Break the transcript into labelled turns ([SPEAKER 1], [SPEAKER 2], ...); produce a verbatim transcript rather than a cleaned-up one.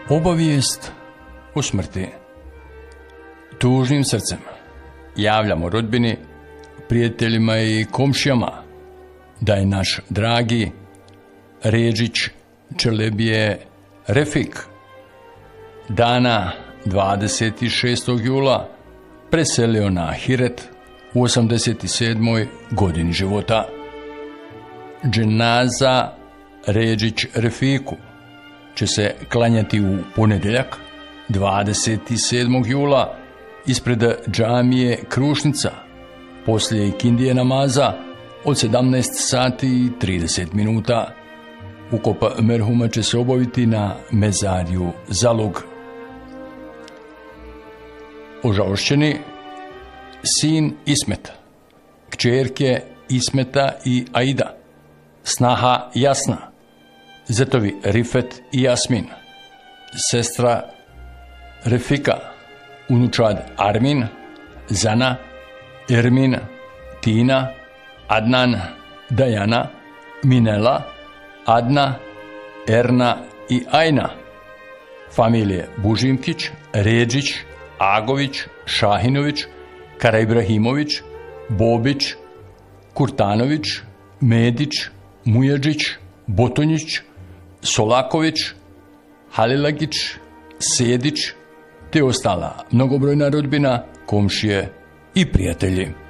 [SPEAKER 1] Obavijest o smrti. Tužnim srcem javljamo rodbini, prijateljima i komšijama da je naš dragi Redžić Čelebije Refik dana dvadeset šestog jula preselio na Ahiret u osamdeset sedmoj godini života. Dženaza Redžić Refiku će se klanjati u ponedjeljak dvadeset sedmog jula ispred džamije Krušnica poslije ikindije namaza od sedamnaest sati i trideset minuta. Ukop merhuma će se obaviti na mezariju Zalog. Ožalošćeni sin Ismet, kćerke Ismeta i Aida, snaha Jasna, zetovi Rifet i Jasmin, sestra Refika, unučad Armin, Zana, Ermin, Tina, Adnan, Dajana, Minela, Adna, Erna i Ajna, familije Bužimkić, Redžić, Agović, Šahinović, Karaibrahimović, Bobić, Kurtanović, Medić, Mujađić, Botonjić, Solaković, Halilagić, Sedić, te ostala mnogobrojna rodbina, komšije i prijatelji.